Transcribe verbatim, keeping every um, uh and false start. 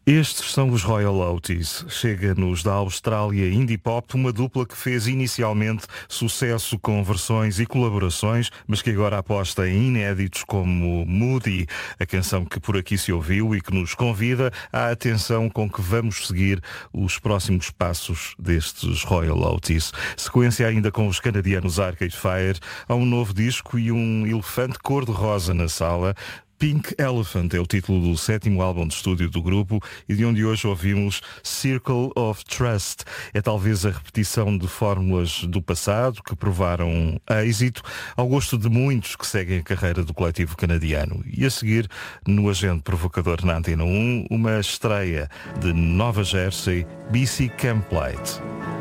Estes são os Royal Otis. Chega-nos da Austrália Indie Pop, uma dupla que fez inicialmente sucesso com versões e colaborações, mas que agora aposta em inéditos como Moody, a canção que por aqui se ouviu e que nos convida à atenção com que vamos seguir os próximos passos destes Royal Otis. Sequência ainda com os canadianos Arcade Fire, há um novo disco e um elefante cor-de-rosa na sala. Pink Elephant é o título do sétimo álbum de estúdio do grupo e de onde hoje ouvimos Circle of Trust. É talvez a repetição de fórmulas do passado que provaram êxito, ao gosto de muitos que seguem a carreira do coletivo canadiano. E a seguir, no Agente Provocador na Antena um, uma estreia de Nova Jersey, B C Camplight.